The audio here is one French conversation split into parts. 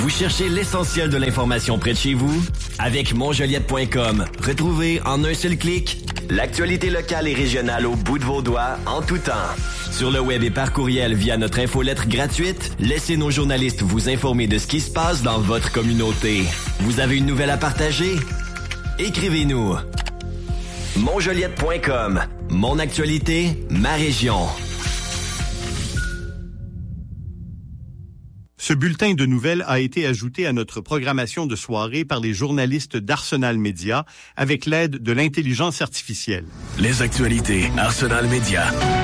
Vous cherchez l'essentiel de l'information près de chez vous? Avec Montjoliette.com, retrouvez en un seul clic l'actualité locale et régionale au bout de vos doigts en tout temps. Sur le web et par courriel via notre infolettre gratuite, laissez nos journalistes vous informer de ce qui se passe dans votre communauté. Vous avez une nouvelle à partager? Écrivez-nous. Montjoliette.com. Mon actualité, ma région. Ce bulletin de nouvelles a été ajouté à notre programmation de soirée par les journalistes d'Arsenal Média avec l'aide de l'intelligence artificielle. Les actualités Arsenal Média.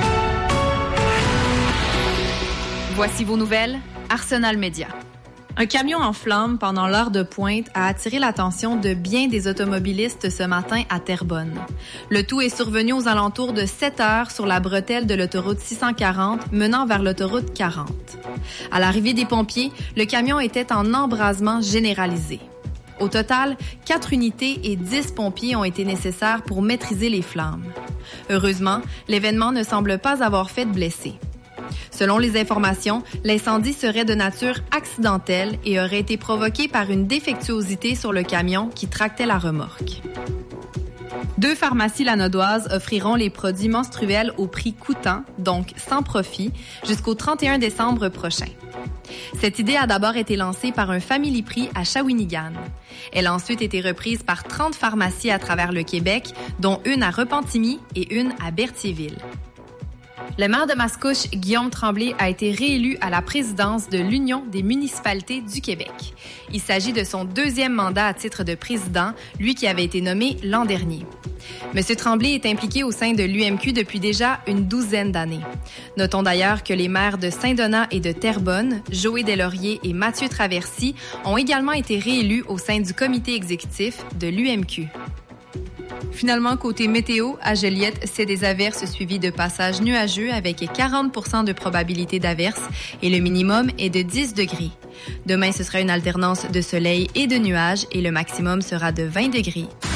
Voici vos nouvelles, Arsenal Média. Un camion en flammes pendant l'heure de pointe a attiré l'attention de bien des automobilistes ce matin à Terrebonne. Le tout est survenu aux alentours de 7 heures sur la bretelle de l'autoroute 640 menant vers l'autoroute 40. À l'arrivée des pompiers, le camion était en embrasement généralisé. Au total, 4 unités et 10 pompiers ont été nécessaires pour maîtriser les flammes. Heureusement, l'événement ne semble pas avoir fait de blessés. Selon les informations, l'incendie serait de nature accidentelle et aurait été provoqué par une défectuosité sur le camion qui tractait la remorque. 2 pharmacies lanaudoises offriront les produits menstruels au prix coûtant, donc sans profit, jusqu'au 31 décembre prochain. Cette idée a d'abord été lancée par un Family Prix à Shawinigan. Elle a ensuite été reprise par 30 pharmacies à travers le Québec, dont une à Repentigny et une à Berthierville. Le maire de Mascouche, Guillaume Tremblay, a été réélu à la présidence de l'Union des municipalités du Québec. Il s'agit de son 2e mandat à titre de président, lui qui avait été nommé l'an dernier. M. Tremblay est impliqué au sein de l'UMQ depuis déjà une 12aine d'années. Notons d'ailleurs que les maires de Saint-Donat et de Terrebonne, Joé Deslauriers et Mathieu Traversy, ont également été réélus au sein du comité exécutif de l'UMQ. Finalement, côté météo, à Joliette, c'est des averses suivies de passages nuageux avec 40% de probabilité d'averses et le minimum est de 10 degrés. Demain, ce sera une alternance de soleil et de nuages et le maximum sera de 20 degrés.